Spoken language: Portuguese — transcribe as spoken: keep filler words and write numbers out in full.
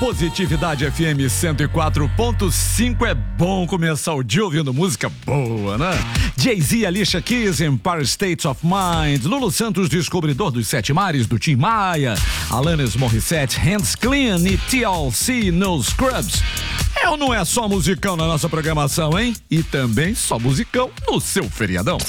Positividade F M cento e quatro ponto cinco. É bom começar o dia ouvindo música boa, né? Jay-Z, Alicia Keys, Empire State of Mind, Lulu Santos, Descobridor dos Sete Mares, do Tim Maia, Alanis Morissette, Hands Clean e T L C, No Scrubs. É ou não é só musicão na nossa programação, hein? E também só musicão no seu feriadão.